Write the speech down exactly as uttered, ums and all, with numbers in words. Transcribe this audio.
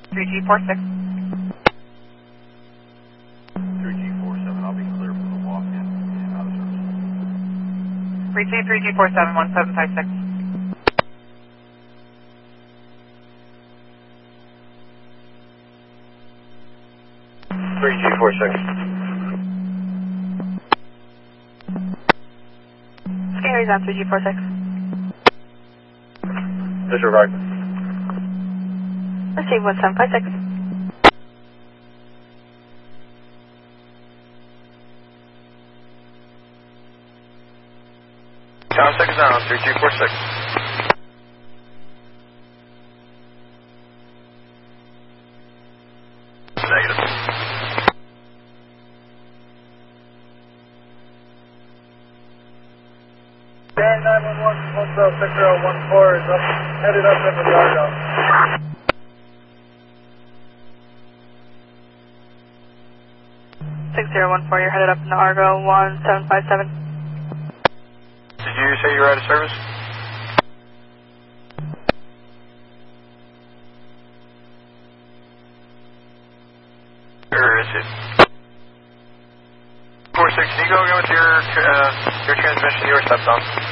three G four six. three G four seven, I'll be clear for the walk-in and out of service. Receive three G four seven one seven five six. three G four six. Scanner's on three G four six. Disregard. Receive one seven five six. Tower six down, three G four six. Negative. Bearing nine one one, one zero six zero one four is up, headed up in the Argo. six zero one four, you're headed up in the Argo one seven five seven. Did you say you were out of service? Or is it? four six, can you go again with your, uh, your transmission, your steps on?